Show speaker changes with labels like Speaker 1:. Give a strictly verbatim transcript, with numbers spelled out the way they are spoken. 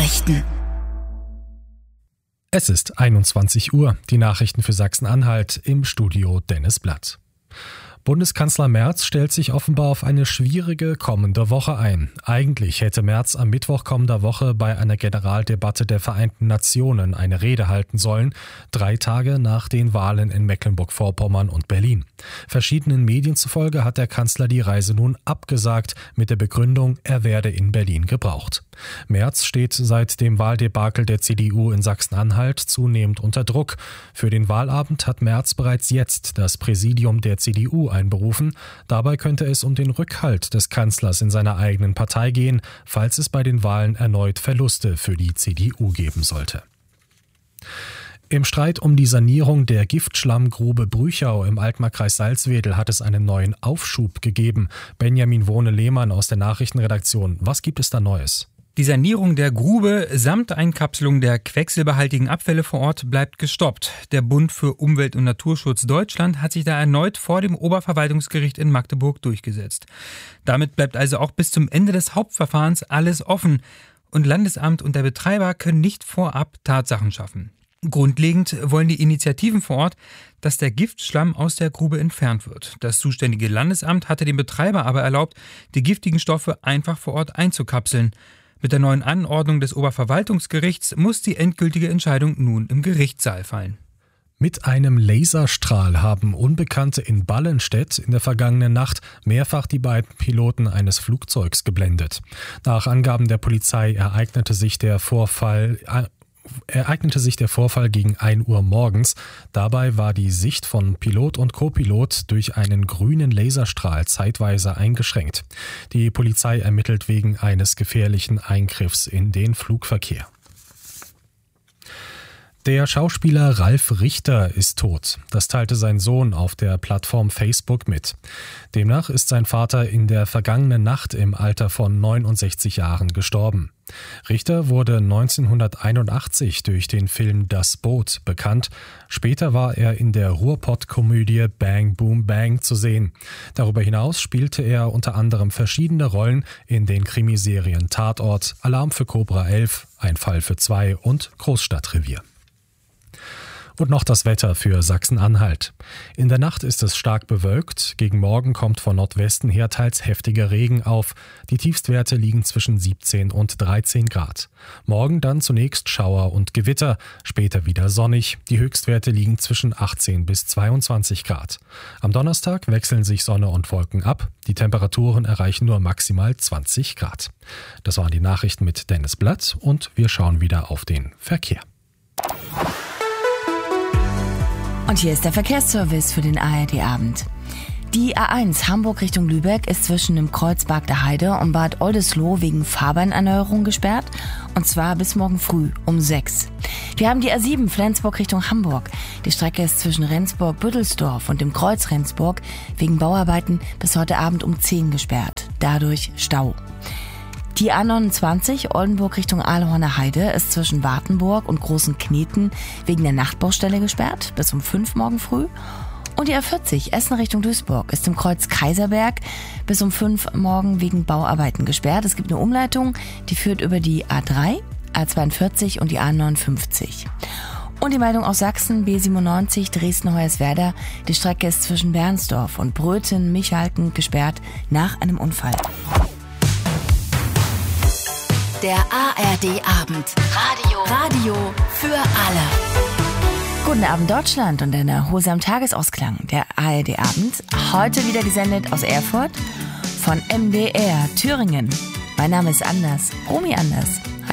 Speaker 1: Nachrichten.
Speaker 2: Es ist einundzwanzig Uhr. Die Nachrichten für Sachsen-Anhalt, im Studio Dennis Blatt. Bundeskanzler Merz stellt sich offenbar auf eine schwierige kommende Woche ein. Eigentlich hätte Merz am Mittwoch kommender Woche bei einer Generaldebatte der Vereinten Nationen eine Rede halten sollen, drei Tage nach den Wahlen in Mecklenburg-Vorpommern und Berlin. Verschiedenen Medien zufolge hat der Kanzler die Reise nun abgesagt, mit der Begründung, er werde in Berlin gebraucht. Merz steht seit dem Wahldebakel der C D U in Sachsen-Anhalt zunehmend unter Druck. Für den Wahlabend hat Merz bereits jetzt das Präsidium der C D U einberufen. Dabei könnte es um den Rückhalt des Kanzlers in seiner eigenen Partei gehen, falls es bei den Wahlen erneut Verluste für die C D U geben sollte. Im Streit um die Sanierung der Giftschlammgrube Brüchau im Altmarkkreis Salzwedel hat es einen neuen Aufschub gegeben. Benjamin Wohne-Lehmann aus der Nachrichtenredaktion. Was gibt es da Neues?
Speaker 3: Die Sanierung der Grube samt Einkapselung der quecksilberhaltigen Abfälle vor Ort bleibt gestoppt. Der Bund für Umwelt und Naturschutz Deutschland hat sich da erneut vor dem Oberverwaltungsgericht in Magdeburg durchgesetzt. Damit bleibt also auch bis zum Ende des Hauptverfahrens alles offen. Und Landesamt und der Betreiber können nicht vorab Tatsachen schaffen. Grundlegend wollen die Initiativen vor Ort, dass der Giftschlamm aus der Grube entfernt wird. Das zuständige Landesamt hatte dem Betreiber aber erlaubt, die giftigen Stoffe einfach vor Ort einzukapseln. Mit der neuen Anordnung des Oberverwaltungsgerichts muss die endgültige Entscheidung nun im Gerichtssaal fallen.
Speaker 2: Mit einem Laserstrahl haben Unbekannte in Ballenstedt in der vergangenen Nacht mehrfach die beiden Piloten eines Flugzeugs geblendet. Nach Angaben der Polizei ereignete sich der Vorfall ereignete sich der Vorfall gegen ein Uhr morgens. Dabei war die Sicht von Pilot und Co-Pilot durch einen grünen Laserstrahl zeitweise eingeschränkt. Die Polizei ermittelt wegen eines gefährlichen Eingriffs in den Flugverkehr. Der Schauspieler Ralf Richter ist tot. Das teilte sein Sohn auf der Plattform Facebook mit. Demnach ist sein Vater in der vergangenen Nacht im Alter von neunundsechzig Jahren gestorben. Richter wurde neunzehnhunderteinundachtzig durch den Film Das Boot bekannt. Später war er in der Ruhrpott-Komödie Bang Boom Bang zu sehen. Darüber hinaus spielte er unter anderem verschiedene Rollen in den Krimiserien Tatort, Alarm für Cobra elf, Ein Fall für zwei und Großstadtrevier. Und noch das Wetter für Sachsen-Anhalt. In der Nacht ist es stark bewölkt. Gegen Morgen kommt von Nordwesten her teils heftiger Regen auf. Die Tiefstwerte liegen zwischen siebzehn und dreizehn Grad. Morgen dann zunächst Schauer und Gewitter, später wieder sonnig. Die Höchstwerte liegen zwischen achtzehn bis zweiundzwanzig Grad. Am Donnerstag wechseln sich Sonne und Wolken ab. Die Temperaturen erreichen nur maximal zwanzig Grad. Das waren die Nachrichten mit Dennis Blatt und wir schauen wieder auf den Verkehr.
Speaker 1: Und hier ist der Verkehrsservice für den A R D-Abend. Die A eins Hamburg Richtung Lübeck ist zwischen dem Kreuz Bargter Heide und Bad Oldesloe wegen Fahrbahnerneuerung gesperrt. Und zwar bis morgen früh um sechs. Wir haben die A sieben Flensburg Richtung Hamburg. Die Strecke ist zwischen Rendsburg-Büttelsdorf und dem Kreuz Rendsburg wegen Bauarbeiten bis heute Abend um zehn gesperrt. Dadurch Stau. Die A neunundzwanzig Oldenburg Richtung Ahlhorner Heide ist zwischen Wartenburg und Großen Kneten wegen der Nachtbaustelle gesperrt bis um fünf morgen früh. Und die A vierzig Essen Richtung Duisburg ist im Kreuz Kaiserberg bis um fünf morgen wegen Bauarbeiten gesperrt. Es gibt eine Umleitung, die führt über die A drei, A zweiundvierzig und die A neunundfünfzig. Und die Meldung aus Sachsen, B siebenundneunzig Dresden-Hoyerswerda. Die Strecke ist zwischen Bernsdorf und Bröthen-Michalken gesperrt nach einem Unfall.
Speaker 4: Der A R D-Abend. Radio. Radio für alle.
Speaker 1: Guten Abend Deutschland und eine Hose am Tagesausklang. Der A R D-Abend, heute wieder gesendet aus Erfurt von M D R Thüringen. Mein Name ist Anders, Romy Anders.